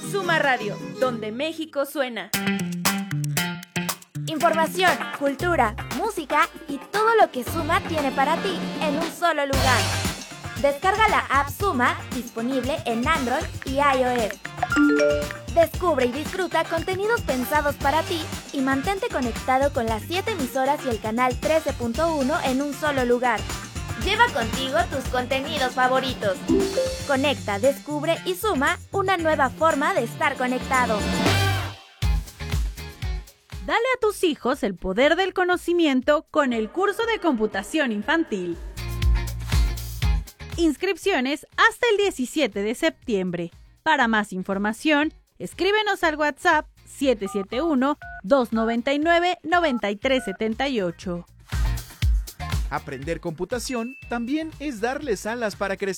Suma Radio, donde México suena. Información, cultura, música y todo lo que Suma tiene para ti en un solo lugar. Descarga la app Suma, disponible en Android y iOS. Descubre y disfruta contenidos pensados para ti y mantente conectado con las 7 emisoras y el canal 13.1 en un solo lugar. Lleva contigo tus contenidos favoritos. Conecta, descubre y suma una nueva forma de estar conectado. Dale a tus hijos el poder del conocimiento con el curso de computación infantil. Inscripciones hasta el 17 de septiembre. Para más información, escríbenos al WhatsApp 771-299-9378. Aprender computación también es darles alas para crecer.